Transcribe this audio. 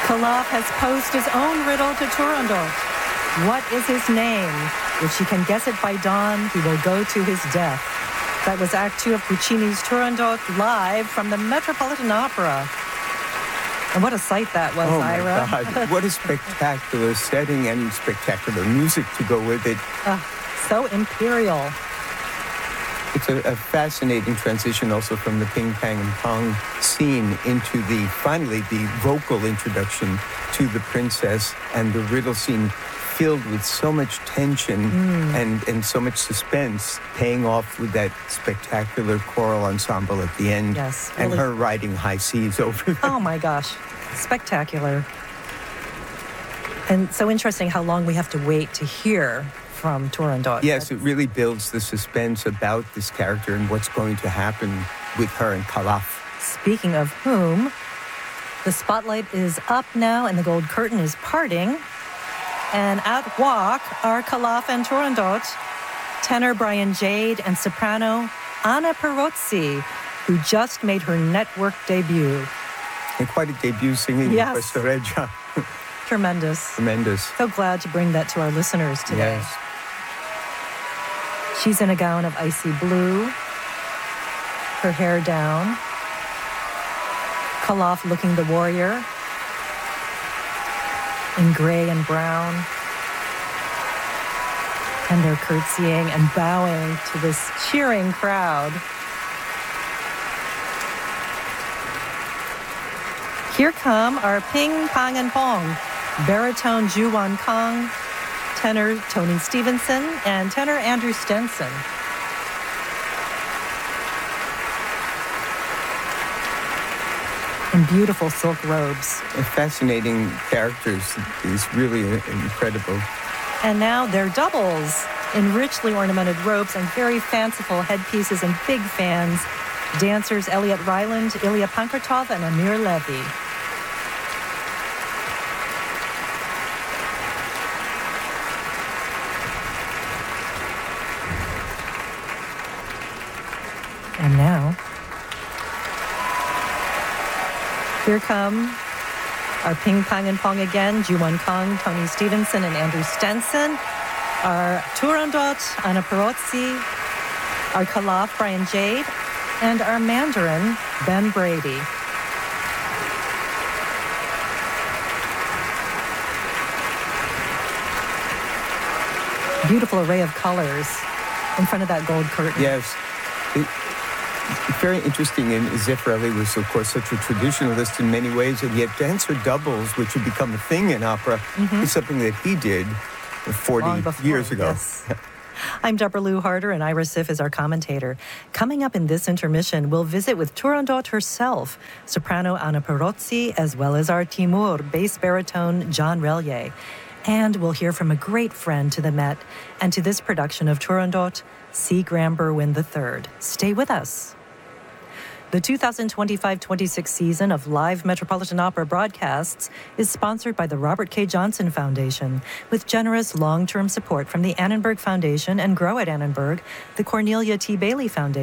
Khalaf has posed his own riddle to Turandot. What is his name? If she can guess it by dawn, he will go to his death. That was Act 2 of Puccini's Turandot, live from the Metropolitan Opera. And what a sight that was, Ira. Oh, my God. What a spectacular setting and spectacular music to go with it. So imperial. It's a fascinating transition also from the Ping Pang and Pong scene into finally the vocal introduction to the princess and the riddle scene filled with so much tension and so much suspense, paying off with that spectacular choral ensemble at the end. Yes. And really. her riding high seas over there. Oh, my gosh. Spectacular. And so interesting how long we have to wait to hear from Turandot. Yes, it really builds the suspense about this character and what's going to happen with her and Khalaf. Speaking of whom, the spotlight is up now and the gold curtain is parting. And at walk are Khalaf and Turandot, tenor Brian Jade and soprano Anna Perozzi, who just made her network debut. And quite a debut singing in Questa Regia. Tremendous. Tremendous. So glad to bring that to our listeners today. Yes. She's in a gown of icy blue, her hair down. Khalaf looking the warrior in gray and brown. And they're curtsying and bowing to this cheering crowd. Here come our Ping Pang and Pong, baritone Ju Wan Kang, tenor Tony Stevenson, and tenor Andrew Stenson. In beautiful silk robes. Fascinating characters. It's really incredible. And now they're doubles in richly ornamented robes and very fanciful headpieces and big fans. Dancers Elliot Ryland, Ilya Pankratov, and Amir Levy. And now, here come our Ping Pang and Pong again, Ju Wan Kang, Tony Stevenson, and Andrew Stenson. Our Turandot, Anna Perozzi. Our Khalaf, Brian Jade. And our Mandarin, Ben Brady. Beautiful array of colors in front of that gold curtain. Yes. Very interesting, and Zeffirelli was, of course, such a traditionalist in many ways, and yet dancer doubles, which had become a thing in opera, is something that he did 40 years ago. Yes. I'm Deborah Lou Harder, and Ira Sif is our commentator. Coming up in this intermission, we'll visit with Turandot herself, soprano Anna Perozzi, as well as our Timur, bass baritone John Relier. And we'll hear from a great friend to the Met and to this production of Turandot, C. Graham Berwin III. Stay with us. The 2025-26 season of live Metropolitan Opera broadcasts is sponsored by the Robert K. Johnson Foundation, with generous long-term support from the Annenberg Foundation and Grow at Annenberg, the Cornelia T. Bailey Foundation,